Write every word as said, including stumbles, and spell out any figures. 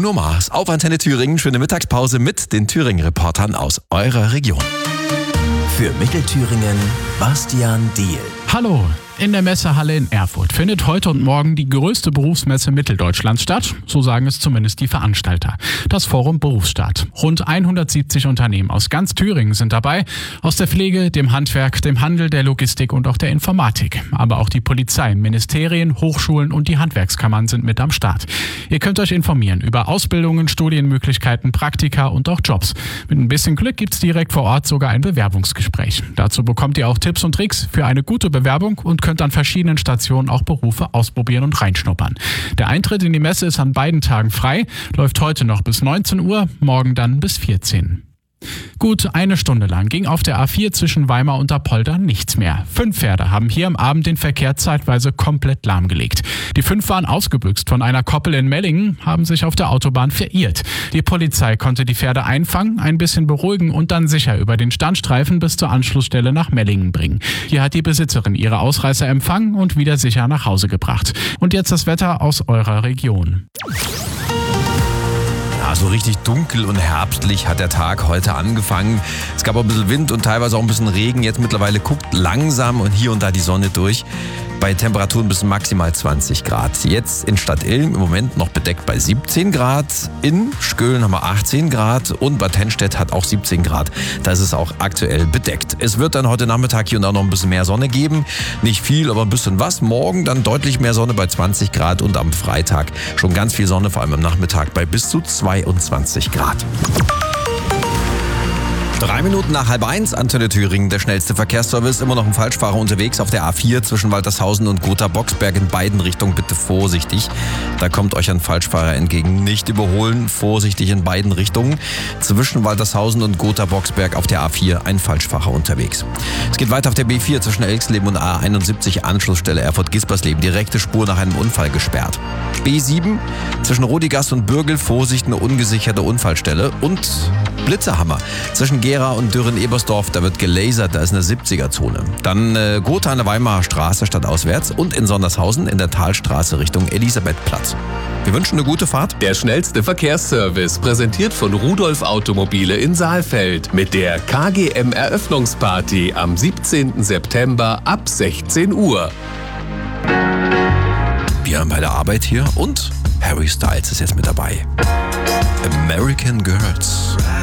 Bruno Mars auf Antenne Thüringen. Schöne Mittagspause mit den Thüringen-Reportern aus eurer Region. Für Mittelthüringen Bastian Diehl. Hallo! In der Messehalle in Erfurt findet heute und morgen die größte Berufsmesse Mitteldeutschlands statt. So sagen es zumindest die Veranstalter. Das Forum Berufsstart. Rund hundertsiebzig Unternehmen aus ganz Thüringen sind dabei. Aus der Pflege, dem Handwerk, dem Handel, der Logistik und auch der Informatik. Aber auch die Polizei, Ministerien, Hochschulen und die Handwerkskammern sind mit am Start. Ihr könnt euch informieren über Ausbildungen, Studienmöglichkeiten, Praktika und auch Jobs. Mit ein bisschen Glück gibt's direkt vor Ort sogar ein Bewerbungsgespräch. Dazu bekommt ihr auch Tipps und Tricks für eine gute Bewerbung und könnt an verschiedenen Stationen auch Berufe ausprobieren und reinschnuppern. Der Eintritt in die Messe ist an beiden Tagen frei, läuft heute noch bis neunzehn Uhr, morgen dann bis vierzehn. Gut eine Stunde lang ging auf der A vier zwischen Weimar und Apolda nichts mehr. Fünf Pferde haben hier am Abend den Verkehr zeitweise komplett lahmgelegt. Die fünf waren ausgebüxt von einer Koppel in Mellingen, haben sich auf der Autobahn verirrt. Die Polizei konnte die Pferde einfangen, ein bisschen beruhigen und dann sicher über den Standstreifen bis zur Anschlussstelle nach Mellingen bringen. Hier hat die Besitzerin ihre Ausreißer empfangen und wieder sicher nach Hause gebracht. Und jetzt das Wetter aus eurer Region. Ja, so richtig dunkel und herbstlich hat der Tag heute angefangen. Es gab auch ein bisschen Wind und teilweise auch ein bisschen Regen. Jetzt mittlerweile guckt langsam und hier und da die Sonne durch. Bei Temperaturen bis maximal zwanzig Grad. Jetzt in Stadtilm im Moment noch bedeckt bei siebzehn Grad. In Schkölen haben wir achtzehn Grad und Bad Hennstedt hat auch siebzehn Grad. Da ist es auch aktuell bedeckt. Es wird dann heute Nachmittag hier und da noch ein bisschen mehr Sonne geben. Nicht viel, aber ein bisschen was. Morgen dann deutlich mehr Sonne bei zwanzig Grad und am Freitag schon ganz viel Sonne, vor allem am Nachmittag bei bis zu zweiundzwanzig Grad. Drei Minuten nach halb eins, Antenne Thüringen, der schnellste Verkehrsservice. Immer noch ein Falschfahrer unterwegs auf der A vier zwischen Waltershausen und Gotha-Boxberg in beiden Richtungen. Bitte vorsichtig. Da kommt euch ein Falschfahrer entgegen. Nicht überholen, vorsichtig in beiden Richtungen. Zwischen Waltershausen und Gotha-Boxberg auf der A vier ein Falschfahrer unterwegs. Es geht weiter auf der B vier zwischen Elxleben und A einundsiebzig, Anschlussstelle Erfurt-Gispersleben. Direkte Spur nach einem Unfall gesperrt. B sieben zwischen Rodigast und Bürgel, Vorsicht, eine ungesicherte Unfallstelle. Und Blitzerhammer zwischen Gera und Dürren-Ebersdorf, da wird gelasert, da ist eine siebziger-Zone. Dann äh, Gotha an der Weimarer Straße stadtauswärts und in Sondershausen in der Talstraße Richtung Elisabethplatz. Wir wünschen eine gute Fahrt. Der schnellste Verkehrsservice, präsentiert von Rudolf Automobile in Saalfeld mit der K G M-Eröffnungsparty am siebzehnten September ab sechzehn Uhr. Wir haben bei der Arbeit hier und Harry Styles ist jetzt mit dabei. American Girls.